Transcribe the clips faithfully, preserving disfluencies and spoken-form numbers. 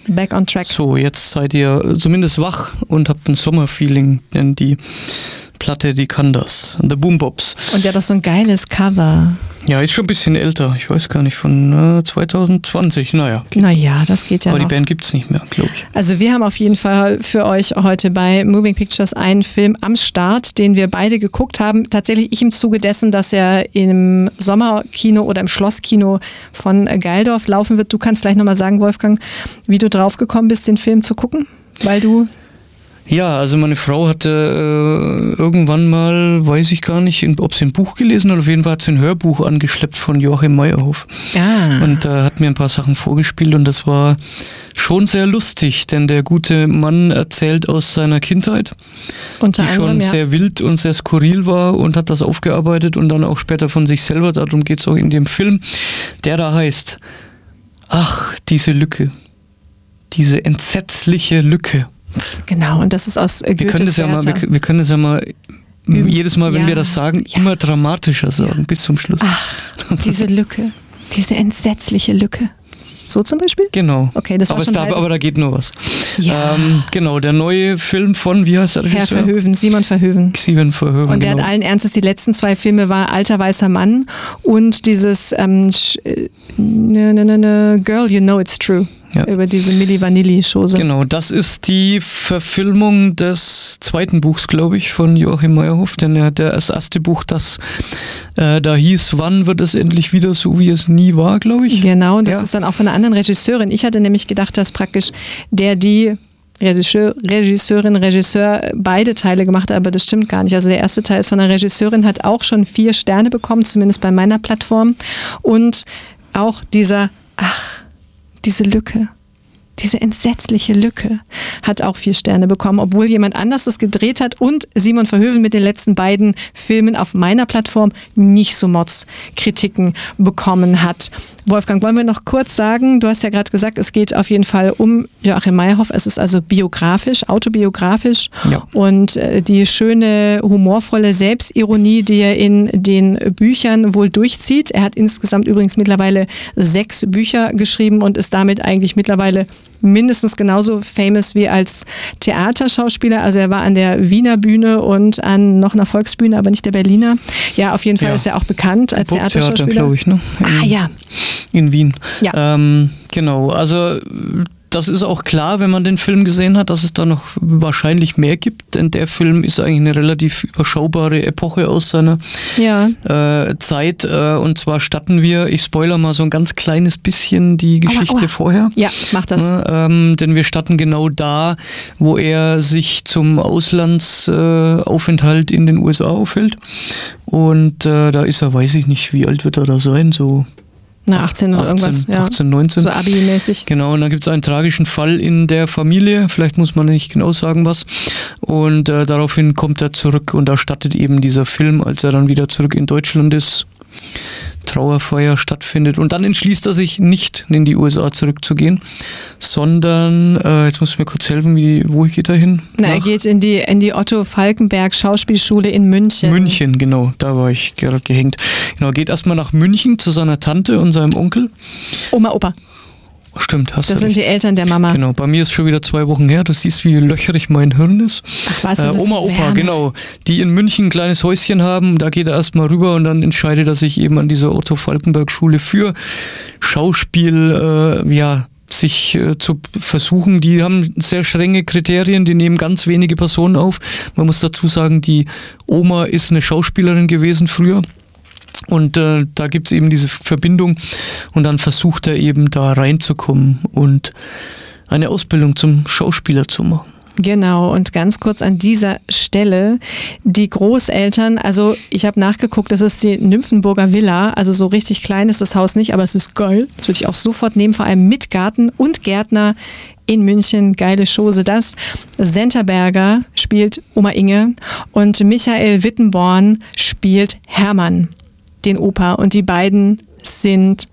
Back on track. So, jetzt seid ihr zumindest wach und habt ein Sommerfeeling, denn die Platte, die kann das. The Boom Bops. Und der hat doch so ein geiles Cover. Ja, ist schon ein bisschen älter. Ich weiß gar nicht, von äh, zwanzig zwanzig. Naja. Naja, das geht ja Aber noch. die Band gibt es nicht mehr, glaube ich. Also wir haben auf jeden Fall für euch heute bei Moving Pictures einen Film am Start, den wir beide geguckt haben. Tatsächlich ich im Zuge dessen, dass er im Sommerkino oder im Schlosskino von Geildorf laufen wird. Du kannst gleich nochmal sagen, Wolfgang, wie du drauf gekommen bist, den Film zu gucken, weil du... Ja, also meine Frau hatte äh, irgendwann mal, weiß ich gar nicht, ob sie ein Buch gelesen hat, auf jeden Fall hat sie ein Hörbuch angeschleppt von Joachim Meyerhoff. Ah. Und äh, hat mir ein paar Sachen vorgespielt und das war schon sehr lustig, denn der gute Mann erzählt aus seiner Kindheit, Unter die anderem, schon ja. sehr wild und sehr skurril war und hat das aufgearbeitet und dann auch später von sich selber, darum geht es auch in dem Film, der da heißt, ach, diese Lücke, diese entsetzliche Lücke. Genau, und das ist aus äh, Wir können das ja mal, wir, wir können das ja mal Üben. jedes Mal, wenn Ja. wir das sagen, Ja. immer dramatischer sagen, ja. bis zum Schluss. Ach, diese Lücke, diese entsetzliche Lücke. So zum Beispiel? Genau. Okay, das war aber, es schon darf, halbes- aber da geht nur was. Ja. Ähm, genau, der neue Film von, wie heißt der Herr Regisseur? Verhoeven, Simon Verhoeven. Steven Verhoeven, Und der genau. hat allen Ernstes, die letzten zwei Filme war Alter weißer Mann und dieses ähm, Sch- äh, ne, ne, ne, ne, Girl, You Know It's True. Ja. Über diese Milli Vanilli-Chose. Genau, das ist die Verfilmung des zweiten Buchs, glaube ich, von Joachim Meyerhoff, denn er hat ja das erste Buch, das äh, da hieß, wann wird es endlich wieder so, wie es nie war, glaube ich. Genau, und das Ja. ist dann auch von einer anderen Regisseurin. Ich hatte nämlich gedacht, dass praktisch der, die Regisseur, Regisseurin, Regisseur beide Teile gemacht hat, aber das stimmt gar nicht. Also der erste Teil ist von einer Regisseurin, hat auch schon vier Sterne bekommen, zumindest bei meiner Plattform. Und auch dieser, ach, diese Lücke, diese entsetzliche Lücke hat auch vier Sterne bekommen, obwohl jemand anders das gedreht hat und Simon Verhoeven mit den letzten beiden Filmen auf meiner Plattform nicht so Mods-Kritiken bekommen hat. Wolfgang, wollen wir noch kurz sagen, du hast ja gerade gesagt, es geht auf jeden Fall um Joachim Meyerhoff, es ist also biografisch, autobiografisch Ja. und äh, die schöne, humorvolle Selbstironie, die er in den Büchern wohl durchzieht. Er hat insgesamt übrigens mittlerweile sechs Bücher geschrieben und ist damit eigentlich mittlerweile mindestens genauso famous wie als Theaterschauspieler. Also er war an der Wiener Bühne und an noch einer Volksbühne, aber nicht der Berliner. Ja, auf jeden Fall Ja. ist er auch bekannt als Burgtheater, Theaterschauspieler. glaube ich, ne? In, Ah ja, in Wien. Ja. Ähm, genau, also das ist auch klar, wenn man den Film gesehen hat, dass es da noch wahrscheinlich mehr gibt, denn der Film ist eigentlich eine relativ überschaubare Epoche aus seiner ja. äh, Zeit äh, und zwar statten wir, ich spoiler mal so ein ganz kleines bisschen die Geschichte Aua, aua. vorher. Ja, mach das. Ja, ähm, denn wir statten genau da, wo er sich zum Auslandsaufenthalt äh, in den U S A aufhält und äh, da ist er, weiß ich nicht, wie alt wird er da sein, so Na, achtzehn oder irgendwas. Ja. achtzehn, neunzehn. So Abi-mäßig. Genau, und dann gibt es einen tragischen Fall in der Familie, vielleicht muss man nicht genau sagen was, und äh, daraufhin kommt er zurück und da startet eben dieser Film, als er dann wieder zurück in Deutschland ist, Trauerfeier stattfindet und dann entschließt er sich nicht in die U S A zurückzugehen, sondern, äh, jetzt muss ich mir kurz helfen, wie, wo geht er hin? Na, er Nach geht in die, in die Otto Falkenberg Schauspielschule in München. München, genau, da war ich gerade gehängt. Genau, geht erstmal nach München zu seiner Tante und seinem Onkel. Oma, Opa. Stimmt, hast Das du sind recht. die Eltern der Mama. Genau, bei mir ist schon wieder zwei Wochen her. Du siehst, wie löcherig mein Hirn ist. Ach was, das äh, ist Oma, Opa, Wärme. genau. Die in München ein kleines Häuschen haben. Da geht er erstmal rüber und dann entscheidet er sich eben an dieser Otto-Falkenberg-Schule für Schauspiel, äh, ja, sich äh, zu versuchen. Die haben sehr strenge Kriterien, die nehmen ganz wenige Personen auf. Man muss dazu sagen, die Oma ist eine Schauspielerin gewesen früher. Und äh, da gibt es eben diese Verbindung und dann versucht er eben da reinzukommen und eine Ausbildung zum Schauspieler zu machen. Genau, und ganz kurz an dieser Stelle, die Großeltern, also ich habe nachgeguckt, das ist die Nymphenburger Villa, also so richtig klein ist das Haus nicht, aber es ist geil, das würde ich auch sofort nehmen, vor allem mit Garten und Gärtner in München, geile Chose das. Senterberger spielt Oma Inge und Michael Wittenborn spielt Hermann, den Opa, und die beiden sind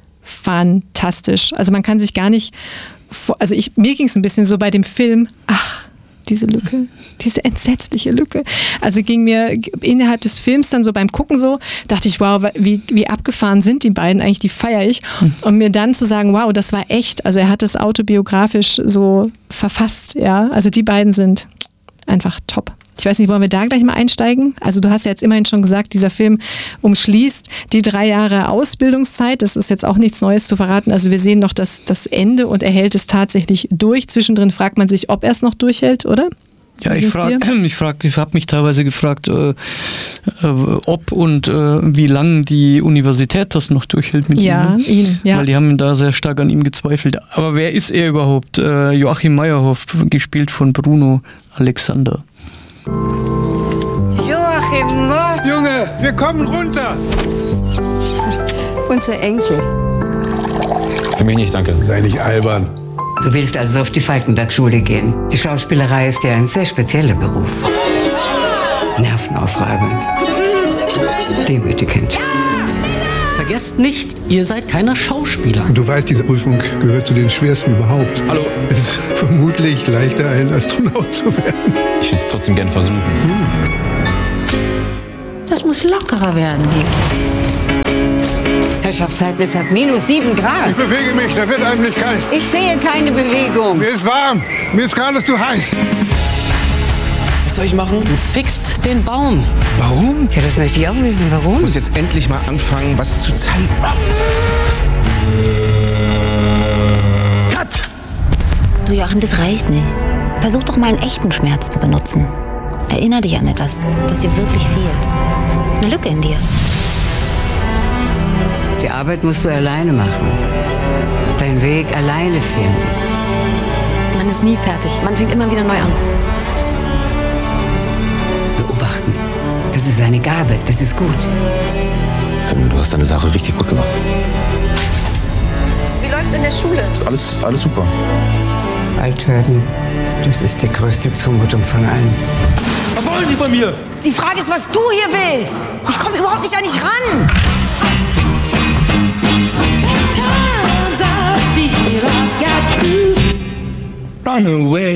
fantastisch. Also man kann sich gar nicht, vor, also ich, mir ging es ein bisschen so bei dem Film, ach, diese Lücke, diese entsetzliche Lücke. Also ging mir innerhalb des Films dann so beim Gucken so, dachte ich, wow, wie, wie abgefahren sind die beiden eigentlich, die feiere ich. Und mir dann zu sagen, wow, das war echt, also er hat das autobiografisch so verfasst, ja. Also die beiden sind einfach top. Ich weiß nicht, wollen wir da gleich mal einsteigen? Also du hast ja jetzt immerhin schon gesagt, dieser Film umschließt die drei Jahre Ausbildungszeit. Das ist jetzt auch nichts Neues zu verraten. Also wir sehen noch das, das Ende und er hält es tatsächlich durch. Zwischendrin fragt man sich, ob er es noch durchhält, oder? Ja, ich frage, ich frage, ich habe mich teilweise gefragt, äh, äh, ob und äh, wie lange die Universität das noch durchhält mit ja, ihm. ihn, ja. Weil die haben da sehr stark an ihm gezweifelt. Aber wer ist er überhaupt? Äh, Joachim Meyerhoff, gespielt von Bruno Alexander. Joachim, Junge, wir kommen runter. unser Enkel. Für mich nicht, danke. Sei nicht albern. Du willst also auf die Falkenberg-Schule gehen. Die Schauspielerei ist ja ein sehr spezieller Beruf. Nervenaufreibend. Demütigend. Vergesst nicht, ihr seid keine Schauspieler. Du weißt, diese Prüfung gehört zu den schwersten überhaupt. Hallo. Es ist vermutlich leichter, ein Astronaut zu werden. Ich würde es trotzdem gern versuchen. Das muss lockerer werden. Herrschaftszeiten, es hat minus sieben Grad. Ich bewege mich, da wird einem nicht kalt. Ich sehe keine Bewegung. Mir ist warm, mir ist gerade zu heiß. Was soll ich machen? Du fixt den Baum. Warum? Ja, das möchte ich auch wissen. Warum? Ich muss jetzt endlich mal anfangen, was zu zeigen. Cut! Du Joachim, das reicht nicht. Versuch doch mal einen echten Schmerz zu benutzen. Erinner dich an etwas, das dir wirklich fehlt. Eine Lücke in dir. Die Arbeit musst du alleine machen. Deinen Weg alleine finden. Man ist nie fertig. Man fängt immer wieder neu an. Beobachten. Das ist eine Gabe. Das ist gut. Du hast deine Sache richtig gut gemacht. Wie läuft's in der Schule? Alles, alles super. Althörden. Das ist die größte Zumutung von allen. Was wollen Sie von mir? Die Frage ist, was du hier willst. Ich komme überhaupt nicht an dich ran. Run away.